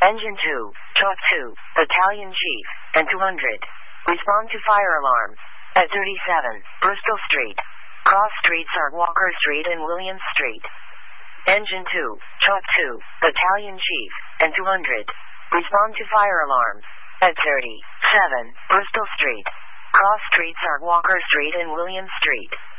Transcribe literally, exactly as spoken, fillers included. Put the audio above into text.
Engine two, Chalk two, Battalion Chief, and two hundred. Respond to fire alarm. At thirty-seven, Bristol Street. Cross streets are Walker Street and Williams Street. Engine two, Chalk two, Battalion Chief, and two hundred. Respond to fire alarm. At thirty-seven, Bristol Street. Cross streets are Walker Street and Williams Street.